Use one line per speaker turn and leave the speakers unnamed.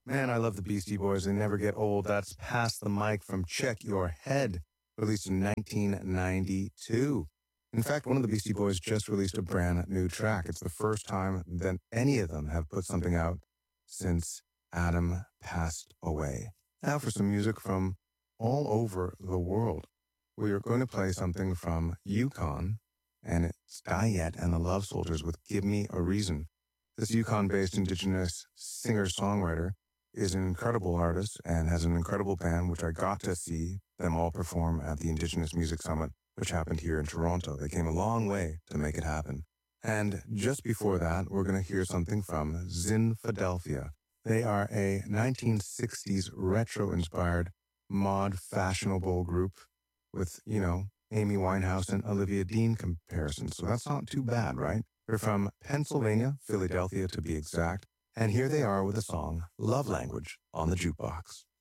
Man, I love the Beastie Boys. They never get old. That's Pass the Mic from Check Your Head, released in 1992. In fact, one of the Beastie Boys just released a brand new track. It's the first time that any of them have put something out since Adam passed away. Now for some music from all over the world. We are going to play something from Yukon, and it's Diet and the Love Soldiers with Give Me a Reason. This Yukon-based indigenous singer-songwriter is an incredible artist and has an incredible band, which I got to see them all perform at the Indigenous Music Summit, which happened here in Toronto. They came a long way to make it happen. And just before that, we're going to hear something from Zinfidelphia. They are a 1960s retro-inspired mod fashionable group with, Amy Winehouse and Olivia Dean comparisons. So that's not too bad, right? They're from Pennsylvania, Philadelphia to be exact. And here they are with the song Love Language on the Jukebox.